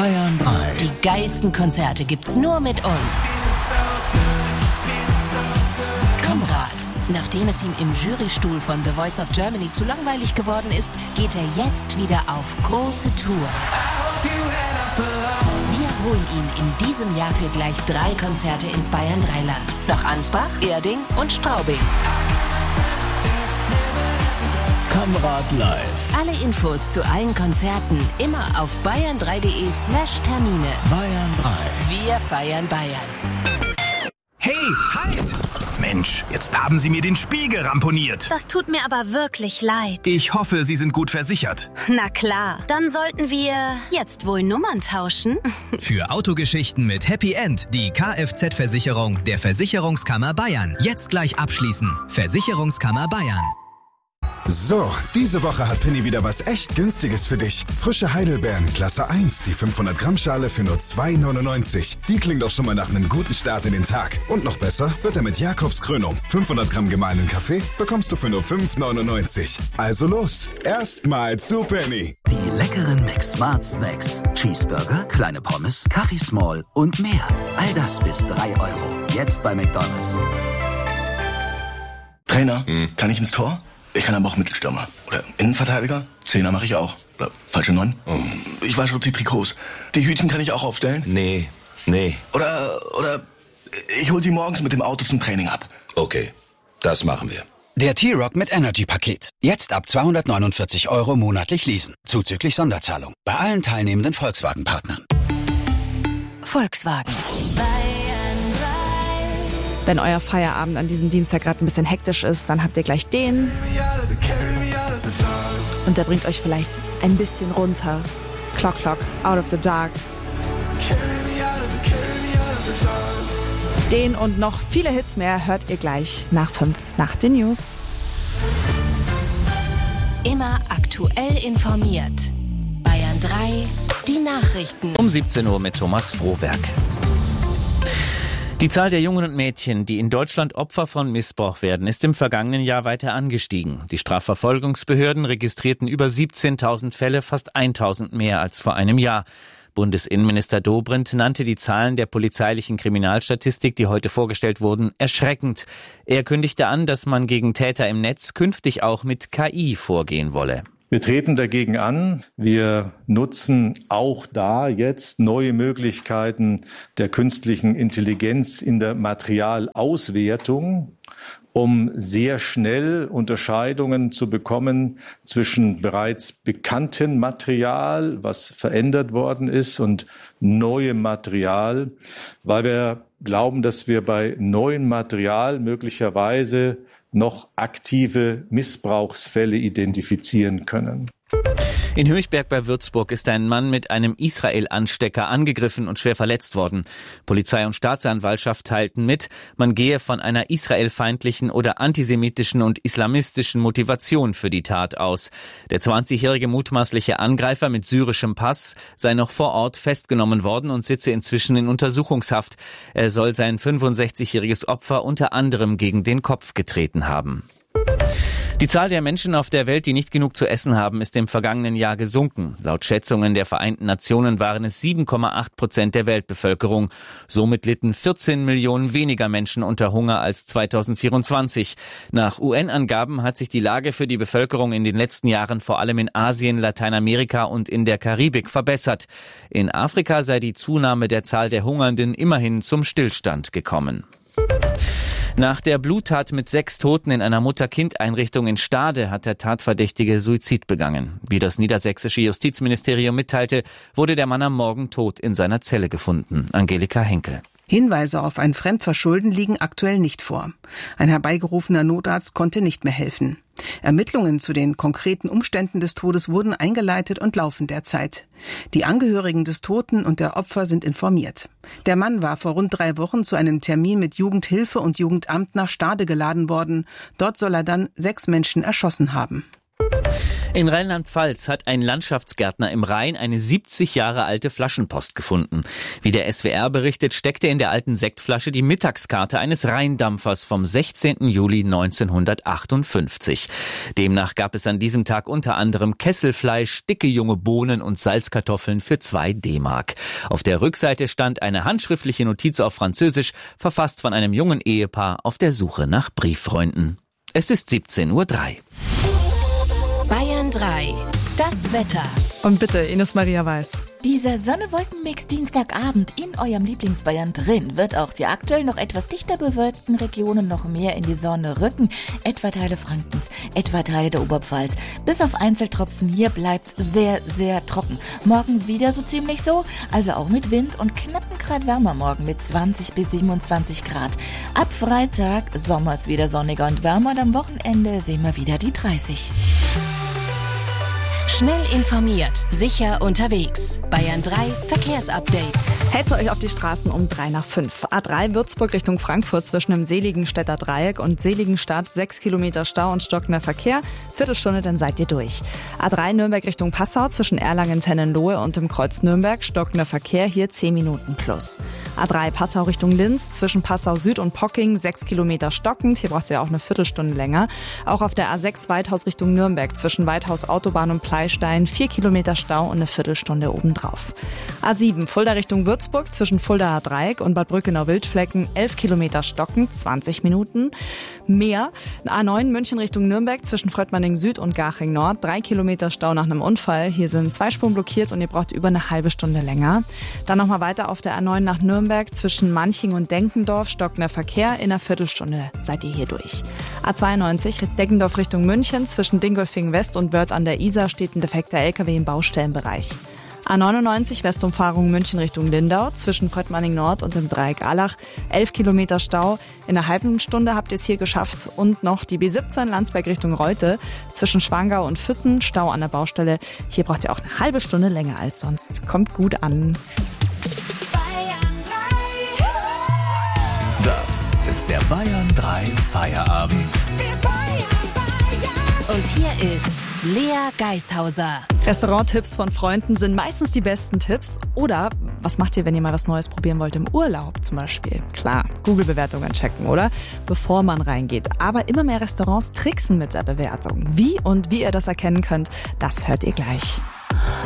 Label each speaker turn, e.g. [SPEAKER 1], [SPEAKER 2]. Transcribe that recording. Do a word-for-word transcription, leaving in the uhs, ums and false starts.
[SPEAKER 1] Bayern drei.
[SPEAKER 2] Die geilsten Konzerte gibt's nur mit uns. Konrad. Nachdem es ihm im Jurystuhl von The Voice of Germany zu langweilig geworden ist, geht er jetzt wieder auf große Tour. Wir holen ihn in diesem Jahr für gleich drei Konzerte ins Bayern drei Land. Nach Ansbach, Erding und Straubing.
[SPEAKER 1] Konrad live.
[SPEAKER 2] Alle Infos zu allen Konzerten immer auf bayern drei punkt de slash Termine.
[SPEAKER 1] Bayern drei.
[SPEAKER 2] Wir feiern Bayern.
[SPEAKER 3] Hey, halt! Mensch, jetzt haben Sie mir den Spiegel ramponiert.
[SPEAKER 4] Das tut mir aber wirklich leid.
[SPEAKER 3] Ich hoffe, Sie sind gut versichert.
[SPEAKER 4] Na klar, dann sollten wir jetzt wohl Nummern tauschen.
[SPEAKER 5] Für Autogeschichten mit Happy End die Kfz-Versicherung der Versicherungskammer Bayern. Jetzt gleich abschließen. Versicherungskammer Bayern.
[SPEAKER 6] So, diese Woche hat Penny wieder was echt Günstiges für dich. Frische Heidelbeeren, Klasse eins, die fünfhundert Gramm Schale für nur zwei neunundneunzig. Die klingt doch schon mal nach einem guten Start in den Tag. Und noch besser wird er mit Jakobs Krönung. fünfhundert Gramm gemahlenen Kaffee bekommst du für nur fünf neunundneunzig. Also los, erstmal zu Penny.
[SPEAKER 7] Die leckeren Mac-Smart Snacks. Cheeseburger, kleine Pommes, Kaffee Small und mehr. All das bis drei Euro. Jetzt bei McDonald's.
[SPEAKER 8] Trainer, hm. kann ich ins Tor? Ich kann aber auch Mittelstürmer. Oder Innenverteidiger. Zehner mache ich auch. Oder falsche Neun. Oh. Ich wasche die Trikots. Die Hütchen kann ich auch aufstellen.
[SPEAKER 9] Nee, nee.
[SPEAKER 8] Oder, oder ich hol sie morgens mit dem Auto zum Training ab.
[SPEAKER 9] Okay, das machen wir.
[SPEAKER 10] Der T-Rock mit Energy-Paket. Jetzt ab zweihundertneunundvierzig Euro monatlich leasen. Zuzüglich Sonderzahlung. Bei allen teilnehmenden Volkswagen-Partnern.
[SPEAKER 2] Volkswagen.
[SPEAKER 11] Wenn euer Feierabend an diesem Dienstag gerade ein bisschen hektisch ist, dann habt ihr gleich den. Und der bringt euch vielleicht ein bisschen runter. Clock Clock, Out of the Dark. Den und noch viele Hits mehr hört ihr gleich nach fünf nach den News.
[SPEAKER 2] Immer aktuell informiert. Bayern drei, die Nachrichten.
[SPEAKER 12] Um siebzehn Uhr mit Thomas Frohwerk. Die Zahl der Jungen und Mädchen, die in Deutschland Opfer von Missbrauch werden, ist im vergangenen Jahr weiter angestiegen. Die Strafverfolgungsbehörden registrierten über siebzehntausend Fälle, fast tausend mehr als vor einem Jahr. Bundesinnenminister Dobrindt nannte die Zahlen der polizeilichen Kriminalstatistik, die heute vorgestellt wurden, erschreckend. Er kündigte an, dass man gegen Täter im Netz künftig auch mit K I vorgehen wolle.
[SPEAKER 13] Wir treten dagegen an. Wir nutzen auch da jetzt neue Möglichkeiten der künstlichen Intelligenz in der Materialauswertung, um sehr schnell Unterscheidungen zu bekommen zwischen bereits bekanntem Material, was verändert worden ist, und neuem Material, weil wir glauben, dass wir bei neuem Material möglicherweise noch aktive Missbrauchsfälle identifizieren können.
[SPEAKER 12] In Höchberg bei Würzburg ist ein Mann mit einem Israel-Anstecker angegriffen und schwer verletzt worden. Polizei und Staatsanwaltschaft teilten mit, man gehe von einer israelfeindlichen oder antisemitischen und islamistischen Motivation für die Tat aus. Der zwanzigjährige mutmaßliche Angreifer mit syrischem Pass sei noch vor Ort festgenommen worden und sitze inzwischen in Untersuchungshaft. Er soll sein fünfundsechzigjähriges Opfer unter anderem gegen den Kopf getreten haben. Die Zahl der Menschen auf der Welt, die nicht genug zu essen haben, ist im vergangenen Jahr gesunken. Laut Schätzungen der Vereinten Nationen waren es sieben Komma acht Prozent der Weltbevölkerung. Somit litten vierzehn Millionen weniger Menschen unter Hunger als zweitausendvierundzwanzig. Nach U N-Angaben hat sich die Lage für die Bevölkerung in den letzten Jahren vor allem in Asien, Lateinamerika und in der Karibik verbessert. In Afrika sei die Zunahme der Zahl der Hungernden immerhin zum Stillstand gekommen. Nach der Bluttat mit sechs Toten in einer Mutter-Kind-Einrichtung in Stade hat der Tatverdächtige Suizid begangen. Wie das niedersächsische Justizministerium mitteilte, wurde der Mann am Morgen tot in seiner Zelle gefunden. Angelika Henkel.
[SPEAKER 14] Hinweise auf ein Fremdverschulden liegen aktuell nicht vor. Ein herbeigerufener Notarzt konnte nicht mehr helfen. Ermittlungen zu den konkreten Umständen des Todes wurden eingeleitet und laufen derzeit. Die Angehörigen des Toten und der Opfer sind informiert. Der Mann war vor rund drei Wochen zu einem Termin mit Jugendhilfe und Jugendamt nach Stade geladen worden. Dort soll er dann sechs Menschen erschossen haben.
[SPEAKER 12] In Rheinland-Pfalz hat ein Landschaftsgärtner im Rhein eine siebzig Jahre alte Flaschenpost gefunden. Wie der S W R berichtet, steckte in der alten Sektflasche die Mittagskarte eines Rheindampfers vom sechzehnten Juli neunzehnhundertachtundfünfzig. Demnach gab es an diesem Tag unter anderem Kesselfleisch, dicke junge Bohnen und Salzkartoffeln für zwei D-Mark. Auf der Rückseite stand eine handschriftliche Notiz auf Französisch, verfasst von einem jungen Ehepaar auf der Suche nach Brieffreunden. Es ist siebzehn Uhr drei.
[SPEAKER 2] Bayern drei. Das Wetter.
[SPEAKER 11] Und bitte, Ines Maria Weiß.
[SPEAKER 15] Dieser Sonne-Wolken-Mix Dienstagabend in eurem Lieblingsbayern drin wird auch die aktuell noch etwas dichter bewölkten Regionen noch mehr in die Sonne rücken. Etwa Teile Frankens, etwa Teile der Oberpfalz. Bis auf Einzeltropfen hier bleibt's sehr, sehr trocken. Morgen wieder so ziemlich so, also auch mit Wind und knappen Grad wärmer morgen mit zwanzig bis siebenundzwanzig Grad. Ab Freitag sommert's wieder sonniger und wärmer und am Wochenende sehen wir wieder die dreißig.
[SPEAKER 2] Schnell informiert, sicher unterwegs. Bayern drei Verkehrsupdate.
[SPEAKER 11] Hält euch auf die Straßen um drei nach fünf. A drei Würzburg Richtung Frankfurt zwischen dem Seligenstädter Dreieck und Seligenstadt. Sechs Kilometer Stau und stockender Verkehr. Viertelstunde, dann seid ihr durch. A drei Nürnberg Richtung Passau zwischen Erlangen-Tennenlohe und dem Kreuz Nürnberg. Stockender Verkehr, hier zehn Minuten plus. A drei Passau Richtung Linz zwischen Passau Süd und Pocking. Sechs Kilometer stockend. Hier braucht ihr auch eine Viertelstunde länger. Auch auf der A sechs Weithaus Richtung Nürnberg zwischen Weithaus Autobahn und Pleistein. Vier Kilometer Stau und eine Viertelstunde obendrauf. A sieben Fulda Richtung Würzburg zwischen Fuldaer Dreieck und Bad Brückenau-Wildflecken. elf Kilometer stockend, zwanzig Minuten. Mehr. A neun München Richtung Nürnberg zwischen Fröttmanning Süd und Garching Nord. drei Kilometer Stau nach einem Unfall. Hier sind zwei Spuren blockiert und ihr braucht über eine halbe Stunde länger. Dann nochmal weiter auf der A neun nach Nürnberg zwischen Manching und Denkendorf. Stockender Verkehr. In einer Viertelstunde seid ihr hier durch. A zweiundneunzig Deckendorf Richtung München zwischen Dingolfing West und Wörth an der Isar steht ein defekter L K W im Baustellenbereich. A neunundneunzig Westumfahrung München Richtung Lindau zwischen Fröttmanning Nord und dem Dreieck Allach. elf Kilometer Stau. In einer halben Stunde habt ihr es hier geschafft. Und noch die B siebzehn Landsberg Richtung Reute zwischen Schwangau und Füssen. Stau an der Baustelle. Hier braucht ihr auch eine halbe Stunde länger als sonst. Kommt gut an.
[SPEAKER 1] Das ist der Bayern drei Feierabend.
[SPEAKER 2] Und hier ist Lea Geishauser.
[SPEAKER 11] Restauranttipps von Freunden sind meistens die besten Tipps. Oder was macht ihr, wenn ihr mal was Neues probieren wollt im Urlaub zum Beispiel? Klar, Google-Bewertungen checken, oder? Bevor man reingeht. Aber immer mehr Restaurants tricksen mit der Bewertung. Wie und wie ihr das erkennen könnt, das hört ihr gleich.